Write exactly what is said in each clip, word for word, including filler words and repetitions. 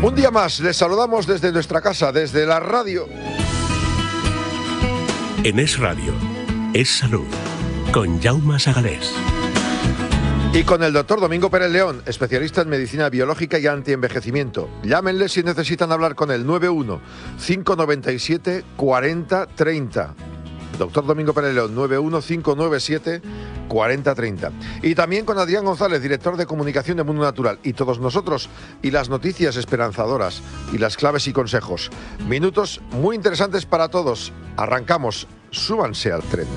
Un día más, les saludamos desde nuestra casa, desde la radio. En Es Radio, Es Salud, con Jaume Sagalés. Y con el doctor Domingo Pérez León, especialista en medicina biológica y antienvejecimiento. Llámenle si necesitan hablar con él, nueve uno, cinco nueve siete, cuatro cero tres cero. Doctor Domingo Pérez León, nueve uno, cinco nueve siete, cuatro cero tres cero. Y también con Adrián González, director de comunicación de Mundo Natural. Y todos nosotros, y las noticias esperanzadoras, y las claves y consejos. Minutos muy interesantes para todos. Arrancamos. Súbanse al tren.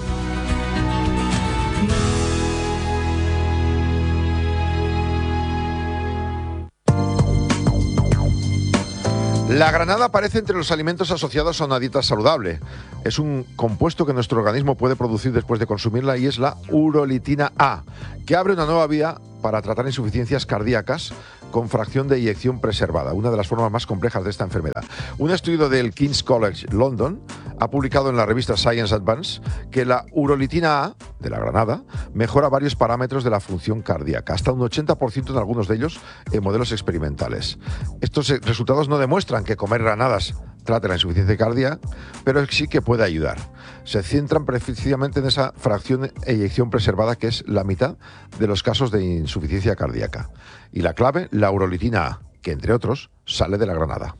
La granada aparece entre los alimentos asociados a una dieta saludable. Es un compuesto que nuestro organismo puede producir después de consumirla y es la urolitina A, que abre una nueva vía para tratar insuficiencias cardíacas con fracción de eyección preservada, una de las formas más complejas de esta enfermedad. Un estudio del King's College London ha publicado en la revista Science Advance que la urolitina A, de la granada, mejora varios parámetros de la función cardíaca, hasta un ochenta por ciento en algunos de ellos en modelos experimentales. Estos resultados no demuestran que comer granadas trate la insuficiencia cardíaca, pero sí que puede ayudar. Se centran precisamente en esa fracción de eyección preservada, que es la mitad de los casos de insuficiencia cardíaca. Y la clave, la urolitina A, que entre otros sale de la granada.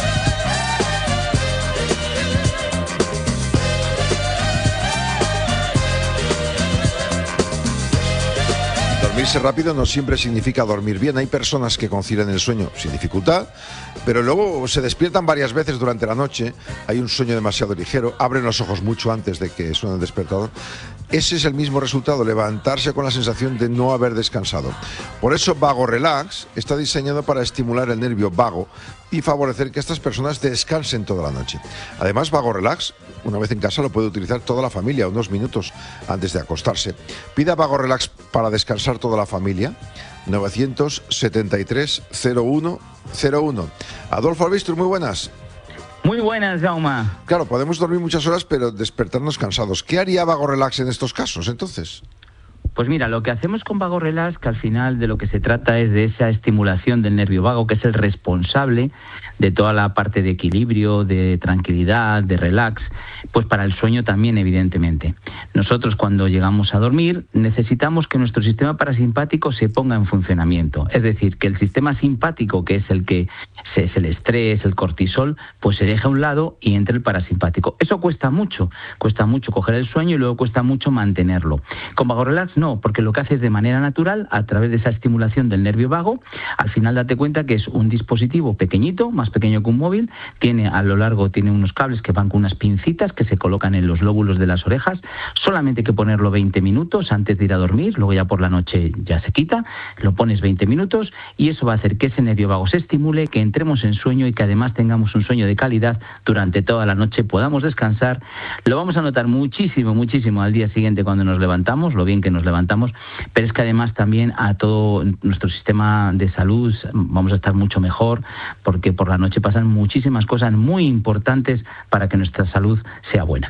Dormirse rápido no siempre significa dormir bien. Hay personas que concilian el sueño sin dificultad, pero luego se despiertan varias veces durante la noche, hay un sueño demasiado ligero, abren los ojos mucho antes de que suene el despertador. Ese es el mismo resultado, levantarse con la sensación de no haber descansado. Por eso Vago Relax está diseñado para estimular el nervio vago y favorecer que estas personas descansen toda la noche. Además, Vago Relax, una vez en casa, lo puede utilizar toda la familia unos minutos antes de acostarse. Pida Vago Relax para descansar toda la familia. novecientos setenta y tres, cero uno cero uno. Adolfo Albistur, muy buenas. Muy buenas, Jaume. Claro, podemos dormir muchas horas, pero despertarnos cansados. ¿Qué haría Vago Relax en estos casos, entonces? Pues mira, lo que hacemos con Vago Relax, que al final de lo que se trata es de esa estimulación del nervio vago, que es el responsable de toda la parte de equilibrio, de tranquilidad, de relax, pues para el sueño también, evidentemente. Nosotros, cuando llegamos a dormir, necesitamos que nuestro sistema parasimpático se ponga en funcionamiento. Es decir, que el sistema simpático, que es el que es el estrés, el cortisol, pues se deje a un lado y entre el parasimpático. Eso cuesta mucho, cuesta mucho coger el sueño y luego cuesta mucho mantenerlo. Con Vago Relax no, porque lo que hace es de manera natural, a través de esa estimulación del nervio vago. Al final date cuenta que es un dispositivo pequeñito, más pequeño que un móvil, tiene a lo largo tiene unos cables que van con unas pincitas que se colocan en los lóbulos de las orejas. Solamente hay que ponerlo veinte minutos antes de ir a dormir, luego ya por la noche ya se quita, lo pones veinte minutos y eso va a hacer que ese nervio vago se estimule, que entremos en sueño y que además tengamos un sueño de calidad durante toda la noche, podamos descansar. Lo vamos a notar muchísimo, muchísimo al día siguiente cuando nos levantamos, lo bien que nos levantamos, pero es que además también a todo nuestro sistema de salud vamos a estar mucho mejor, porque por la noche pasan muchísimas cosas muy importantes para que nuestra salud sea buena.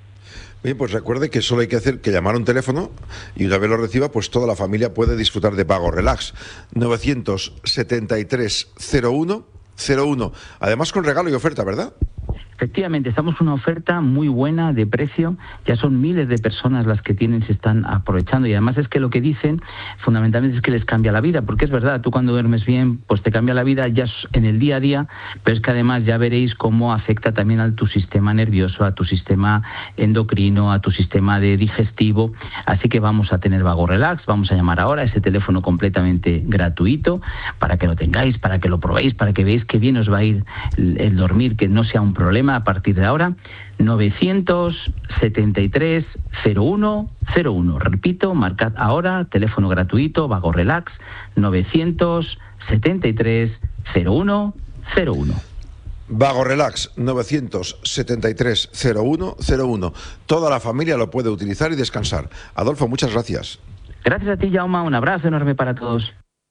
Bien, pues recuerde que solo hay que hacer que llamar a un teléfono y una vez lo reciba, pues toda la familia puede disfrutar de Vago Relax. novecientos setenta y tres, cero uno cero uno. Además con regalo y oferta, ¿verdad? Efectivamente, estamos en una oferta muy buena de precio, ya son miles de personas las que tienen, se están aprovechando y además es que lo que dicen fundamentalmente es que les cambia la vida, porque es verdad, tú cuando duermes bien pues te cambia la vida ya en el día a día, pero es que además ya veréis cómo afecta también a tu sistema nervioso, a tu sistema endocrino, a tu sistema de digestivo, así que vamos a tener Vago Relax, vamos a llamar ahora a ese teléfono completamente gratuito para que lo tengáis, para que lo probéis, para que veáis qué bien os va a ir el, el dormir, que no sea un problema a partir de ahora. Novecientos setenta y tres, cero uno cero uno. Repito, marcad ahora, teléfono gratuito, Vago Relax, novecientos setenta y tres, cero uno cero uno. Vago Relax, novecientos setenta y tres, cero uno cero uno. Toda la familia lo puede utilizar y descansar. Adolfo, muchas gracias. Gracias a ti, Jaume, un abrazo enorme para todos.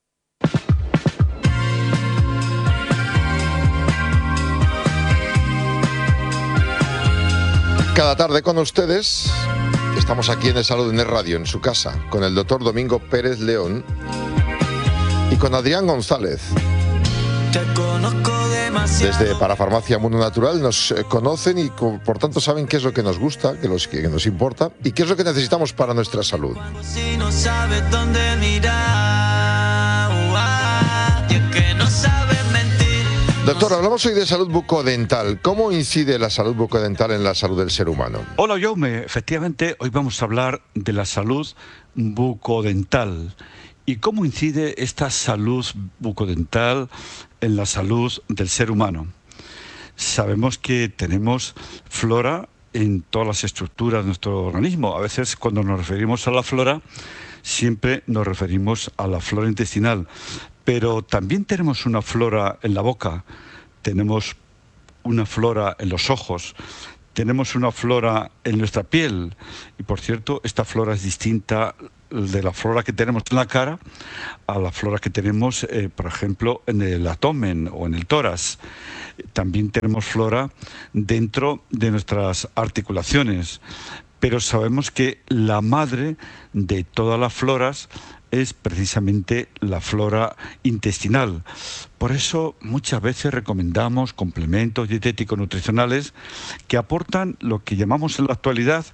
Cada tarde con ustedes, estamos aquí en el Salud en el Radio, en su casa, con el doctor Domingo Pérez León y con Adrián González. Desde Parafarmacia Mundo Natural nos conocen y por tanto saben qué es lo que nos gusta, qué es lo que nos importa y qué es lo que necesitamos para nuestra salud. Si no sabes dónde mirar, y es que no sabes mentir. Doctor, hablamos hoy de salud bucodental. ¿Cómo incide la salud bucodental en la salud del ser humano? Hola, Jaume. Efectivamente, hoy vamos a hablar de la salud bucodental. ¿Y cómo incide esta salud bucodental en la salud del ser humano? Sabemos que tenemos flora en todas las estructuras de nuestro organismo. A veces cuando nos referimos a la flora, siempre nos referimos a la flora intestinal. Pero también tenemos una flora en la boca, tenemos una flora en los ojos, tenemos una flora en nuestra piel. Y por cierto, esta flora es distinta de la flora que tenemos en la cara a la flora que tenemos, eh, por ejemplo, en el abdomen o en el tórax. También tenemos flora dentro de nuestras articulaciones, pero sabemos que la madre de todas las floras es precisamente la flora intestinal. Por eso muchas veces recomendamos complementos dietéticos nutricionales que aportan lo que llamamos en la actualidad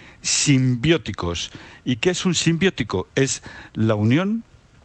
simbióticos. ¿Y qué es un simbiótico? Es la unión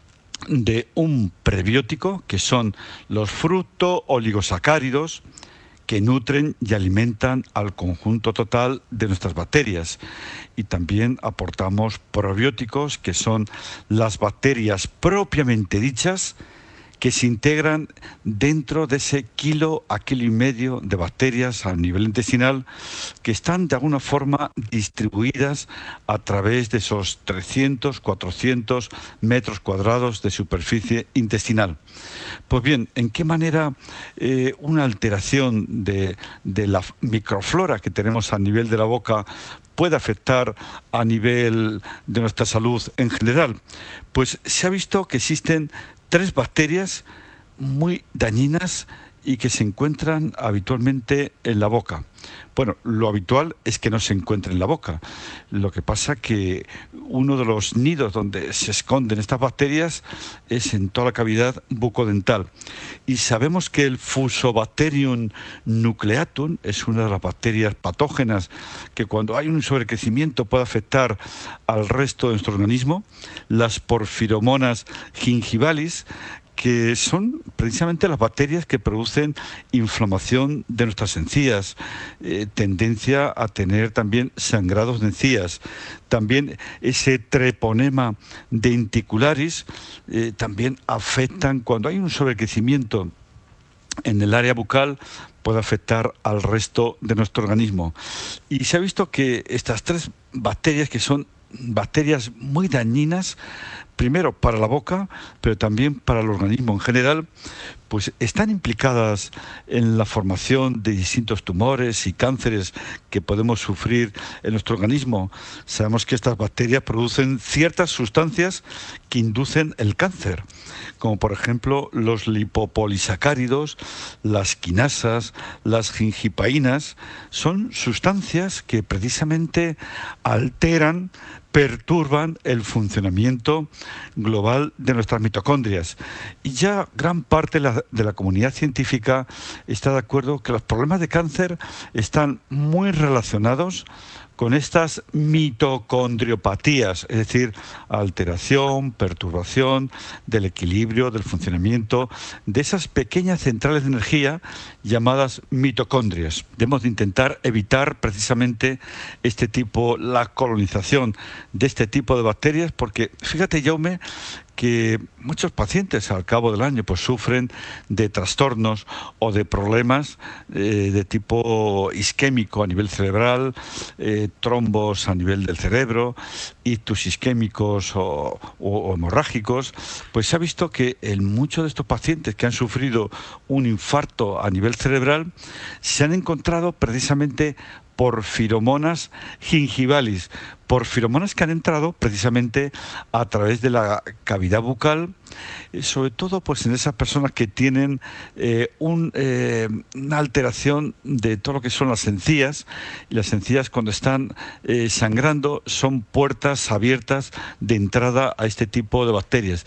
de un prebiótico, que son los fructooligosacáridos, que nutren y alimentan al conjunto total de nuestras bacterias. Y también aportamos probióticos, que son las bacterias propiamente dichas, que se integran dentro de ese kilo a kilo y medio de bacterias a nivel intestinal, que están de alguna forma distribuidas a través de esos trescientos, cuatrocientos metros cuadrados de superficie intestinal. Pues bien, ¿en qué manera eh, una alteración de, de la microflora que tenemos a nivel de la boca puede afectar a nivel de nuestra salud en general? Pues se ha visto que existen tres bacterias muy dañinas y que se encuentran habitualmente en la boca. Bueno, lo habitual es que no se encuentre en la boca. Lo que pasa que uno de los nidos donde se esconden estas bacterias es en toda la cavidad bucodental. Y sabemos que el Fusobacterium nucleatum es una de las bacterias patógenas que cuando hay un sobrecrecimiento puede afectar al resto de nuestro organismo. Las Porphyromonas gingivalis, que son precisamente las bacterias que producen inflamación de nuestras encías, eh, tendencia a tener también sangrados de encías. También ese treponema denticularis eh, también afectan cuando hay un sobrecrecimiento en el área bucal, puede afectar al resto de nuestro organismo. Y se ha visto que estas tres bacterias, que son bacterias muy dañinas, primero para la boca, pero también para el organismo en general, pues están implicadas en la formación de distintos tumores y cánceres que podemos sufrir en nuestro organismo. Sabemos que estas bacterias producen ciertas sustancias que inducen el cáncer, como por ejemplo los lipopolisacáridos, las quinasas, las gingipaínas. Son sustancias que precisamente alteran, perturban el funcionamiento global de nuestras mitocondrias. Y ya gran parte de la, de la comunidad científica está de acuerdo que los problemas de cáncer están muy relacionados con estas mitocondriopatías, es decir, alteración, perturbación del equilibrio, del funcionamiento de esas pequeñas centrales de energía llamadas mitocondrias. Debemos de intentar evitar precisamente este tipo, la colonización de este tipo de bacterias, porque fíjate, Jaume, que muchos pacientes al cabo del año pues sufren de trastornos o de problemas eh, de tipo isquémico a nivel cerebral, eh, trombos a nivel del cerebro, ictus isquémicos o, o, o hemorrágicos. Pues se ha visto que en muchos de estos pacientes que han sufrido un infarto a nivel cerebral se han encontrado precisamente porfiromonas gingivalis, porfiromonas que han entrado precisamente a través de la cavidad bucal, eh, sobre todo pues en esas personas que tienen eh, un, eh, una alteración de todo lo que son las encías, y las encías cuando están eh, sangrando son puertas abiertas de entrada a este tipo de bacterias.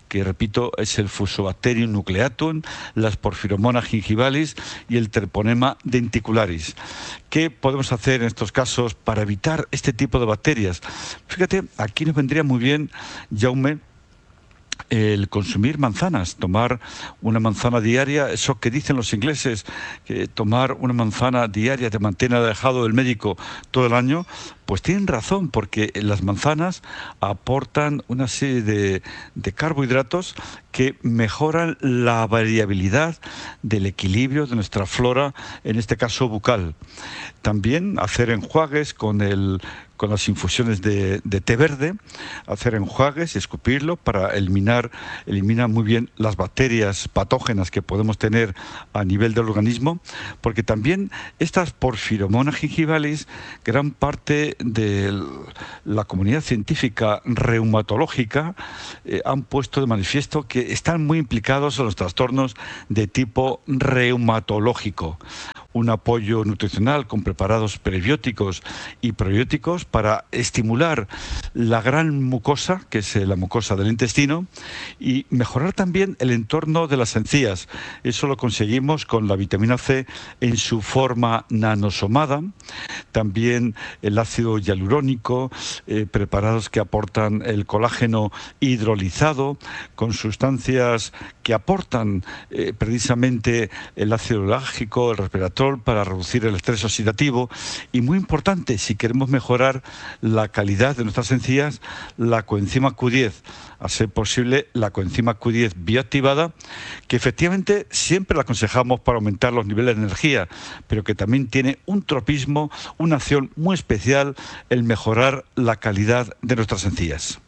que repito es el Fusobacterium nucleatum, las Porphyromonas gingivalis y el Treponema denticularis. ¿Qué podemos hacer en estos casos para evitar este tipo de bacterias? Fíjate, aquí nos vendría muy bien, Jaume, el consumir manzanas, tomar una manzana diaria, eso que dicen los ingleses, que tomar una manzana diaria te mantiene alejado del médico todo el año, pues tienen razón, porque las manzanas aportan una serie de, de carbohidratos que mejoran la variabilidad del equilibrio de nuestra flora, en este caso bucal. También hacer enjuagues con el con las infusiones de, de té verde, hacer enjuagues y escupirlo para eliminar, eliminar muy bien las bacterias patógenas que podemos tener a nivel del organismo, porque también estas Porphyromonas gingivalis, gran parte de la comunidad científica reumatológica eh, han puesto de manifiesto que están muy implicados en los trastornos de tipo reumatológico. Un apoyo nutricional con preparados prebióticos y probióticos para estimular la gran mucosa, que es la mucosa del intestino, y mejorar también el entorno de las encías. Eso lo conseguimos con la vitamina C en su forma nanosomada, también el ácido hialurónico, eh, preparados que aportan el colágeno hidrolizado, con sustancias que aportan eh, precisamente el ácido láctico, el resveratrol, para reducir el estrés oxidativo, y muy importante, si queremos mejorar la calidad de nuestras encías, la coenzima Q diez, a ser posible la coenzima Q diez bioactivada, que efectivamente siempre la aconsejamos para aumentar los niveles de energía, pero que también tiene un tropismo, una acción muy especial, el mejorar la calidad de nuestras encías.